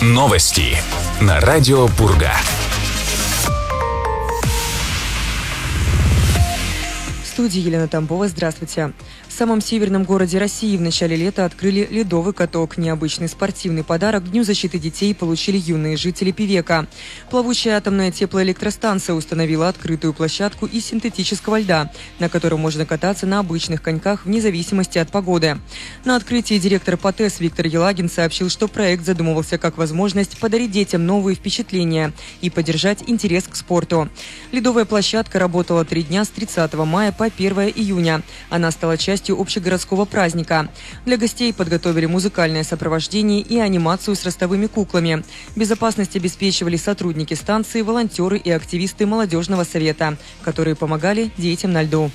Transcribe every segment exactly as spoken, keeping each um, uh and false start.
Новости на радио Пурга. В студии Елена Тамбова. Здравствуйте. В самом северном городе России в начале лета открыли ледовый каток. Необычный спортивный подарок к Дню защиты детей получили юные жители Певека. Плавучая атомная теплоэлектростанция установила открытую площадку из синтетического льда, на котором можно кататься на обычных коньках вне зависимости от погоды. На открытии директор ПАТЭС Виктор Елагин сообщил, что проект задумывался как возможность подарить детям новые впечатления и поддержать интерес к спорту. Ледовая площадка работала три дня с тридцатого мая по первое июня. Она стала частью общегородского праздника. Для гостей подготовили музыкальное сопровождение и анимацию с ростовыми куклами. Безопасность обеспечивали сотрудники станции, волонтеры и активисты молодежного совета, которые помогали детям на льду.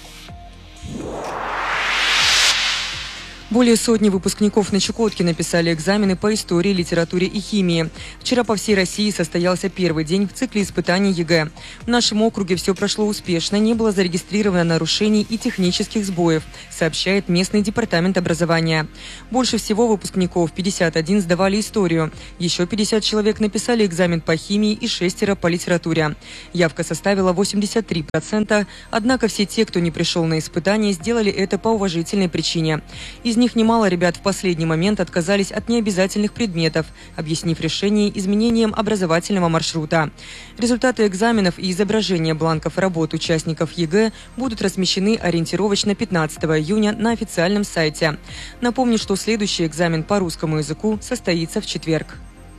Более сотни выпускников на Чукотке написали экзамены по истории, литературе и химии. Вчера по всей России состоялся первый день в цикле испытаний ЕГЭ. В нашем округе все прошло успешно, не было зарегистрировано нарушений и технических сбоев, сообщает местный департамент образования. Больше всего выпускников, пятьдесят один, сдавали историю. Еще пятьдесят человек написали экзамен по химии и шестеро по литературе. Явка составила восемьдесят три процента, однако все те, кто не пришел на испытания, сделали это по уважительной причине. Из них немало ребят в последний момент отказались от необязательных предметов, объяснив решение изменением образовательного маршрута. Результаты экзаменов и изображения бланков работ участников ЕГЭ будут размещены ориентировочно пятнадцатого июня на официальном сайте. Напомню, что следующий экзамен по русскому языку состоится в четверг.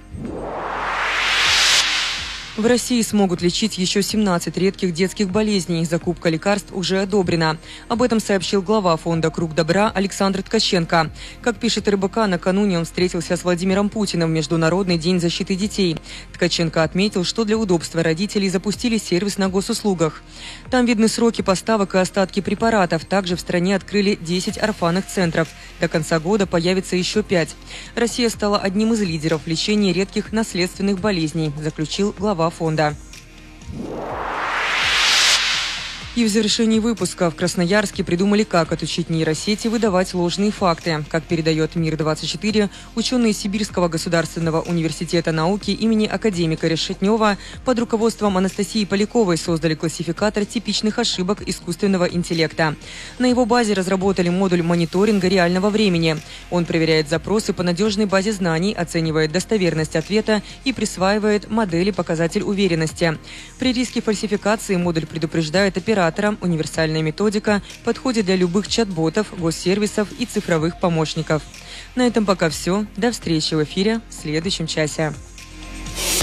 В России смогут лечить еще семнадцать редких детских болезней. Закупка лекарств уже одобрена. Об этом сообщил глава фонда «Круг добра» Александр Ткаченко. Как пишет эр бэ ка, накануне он встретился с Владимиром Путиным в Международный день защиты детей. Ткаченко отметил, что для удобства родителей запустили сервис на госуслугах. Там видны сроки поставок и остатки препаратов. Также в стране открыли десять орфанных центров. До конца года появится еще пять. Россия стала одним из лидеров в лечении редких наследственных болезней, заключил глава фонда. И в завершении выпуска в Красноярске придумали, как отучить нейросети выдавать ложные факты. Как передает Мир двадцать четыре, ученые Сибирского государственного университета науки имени академика Решетнева под руководством Анастасии Поляковой создали классификатор типичных ошибок искусственного интеллекта. На его базе разработали модуль мониторинга реального времени. Он проверяет запросы по надежной базе знаний, оценивает достоверность ответа и присваивает модели показатель уверенности. При риске фальсификации модуль предупреждает операторов. Универсальная методика подходит для любых чат-ботов, госсервисов и цифровых помощников. На этом пока все. До встречи в эфире в следующем часе.